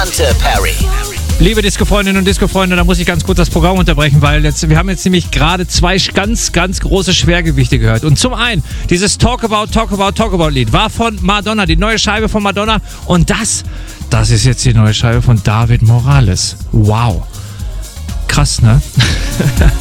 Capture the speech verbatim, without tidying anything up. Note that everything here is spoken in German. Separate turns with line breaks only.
Ernte Perry.
Liebe Disco-Freundinnen und Disco-Freunde, da muss ich ganz kurz das Programm unterbrechen, weil jetzt, wir haben jetzt nämlich gerade zwei ganz, ganz große Schwergewichte gehört. Und zum einen, dieses Talk About, Talk About, Talk About Lied war von Madonna, die neue Scheibe von Madonna. Und das, das ist jetzt die neue Scheibe von David Morales. Wow. Krass, ne?